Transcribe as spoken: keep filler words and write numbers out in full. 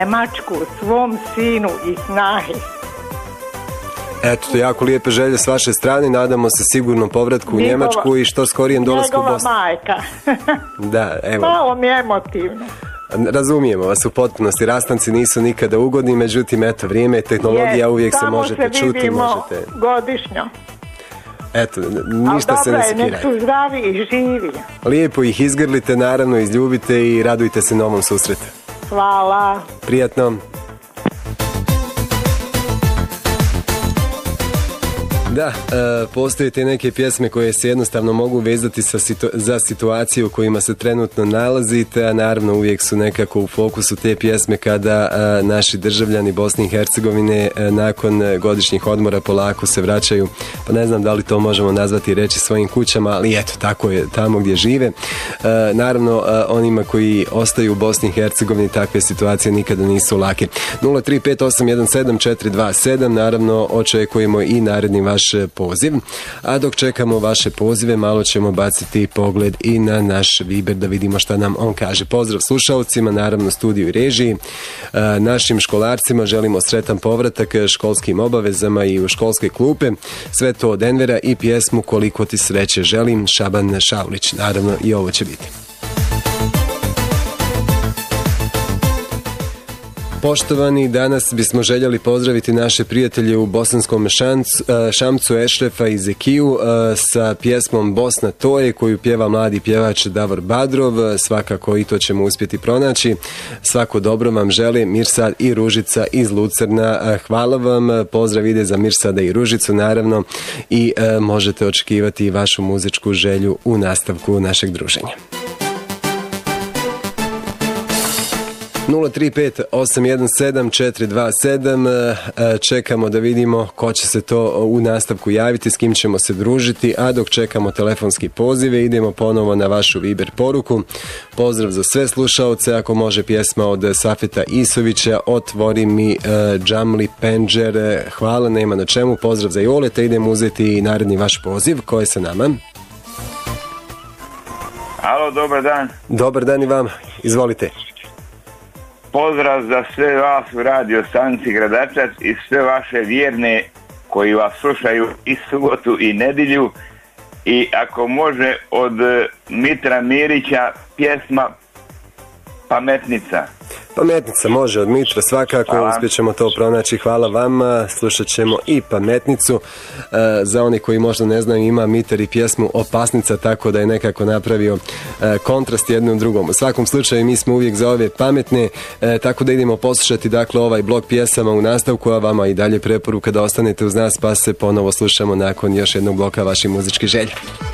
Njemačku svom sinu i snahi. Eto, to jako lijepe želje s vaše strane. Nadamo se sigurnom povratku u Njegova, Njemačku i što skorijem dolasku u Bosnu. Njegova majka. Da, evo. Malo mi je emotivno. Razumijemo vas u potpunosti. Rastanci nisu nikada ugodni, međutim, eto, vrijeme je tehnologija, je, uvijek se možete se čuti. Možete... godišnjo. Eto, ništa se ne sekirajte. Ali dobro je, nek su zdravi i živi. Lijepo ih izgrlite, naravno, izljubite i radujte se novom susretu. Hvala. Prijatno. Da, e, postoje te neke pjesme koje se jednostavno mogu vezati sa situ- za situaciju u kojima se trenutno nalazite, a naravno uvijek su nekako u fokusu te pjesme kada e, naši državljani Bosne i Hercegovine e, nakon godišnjih odmora polako se vraćaju, pa ne znam da li to možemo nazvati i reći svojim kućama, ali eto, tako je tamo gdje žive. E, naravno, e, onima koji ostaju u Bosni i Hercegovini takve situacije nikada nisu lake. nula tri pet osam jedan sedam četiri dva sedam, naravno očekujemo i naredni vaš poziv, a dok čekamo vaše pozive malo ćemo baciti pogled i na naš Viber da vidimo šta nam on kaže. Pozdrav slušalcima, naravno studiju i režiji, našim školarcima želimo sretan povratak školskim obavezama i u školske klupe, sve to od Denvera i pjesmu Koliko ti sreće želim, Šaban Šaulić, naravno i ovo će biti. Poštovani, danas bismo željeli pozdraviti naše prijatelje u bosanskom šancu, Šamcu, Ešrefa i Zekiju sa pjesmom Bosna to je, koju pjeva mladi pjevač Davor Badrov. Svakako i to ćemo uspjeti pronaći. Svako dobro vam žele Mirsad i Ružica iz Lucerna. Hvala vam, pozdrav ide za Mirsada i Ružicu naravno i možete očekivati vašu muzičku želju u nastavku našeg druženja. nula tri pet osam jedan sedam četiri dva sedam. Čekamo da vidimo ko će se to u nastavku javiti, s kim ćemo se družiti, a dok čekamo telefonski pozive idemo ponovo na vašu Viber poruku. Pozdrav za sve slušaoce, ako može pjesma od Safeta Isovića Otvori mi uh, Džamli Penđer. Hvala, nema na čemu. Pozdrav za Joleta, idemo uzeti i naredni vaš poziv. Ko je sa nama? Alo, dobar dan. Dobar dan i vam, izvolite. Pozdrav za sve vas u radio stanici Gradačac i sve vaše vjerne koji vas slušaju i subotu i nedjelju. I ako može od Mitra Mirića pjesma Pametnica. Pametnica može od Mitra, svakako uspjećemo to pronaći. Hvala vama, slušat ćemo i Pametnicu. E, za oni koji možda ne znaju, ima Mitar i pjesmu Opasnica, tako da je nekako napravio e, kontrast jednom drugom. U svakom slučaju mi smo uvijek za ove pametne, e, tako da idemo poslušati dakle ovaj blok pjesama u nastavku, a vama i dalje preporuka da ostanete uz nas, pa se ponovo slušamo nakon još jednog bloka vaših muzičkih želja.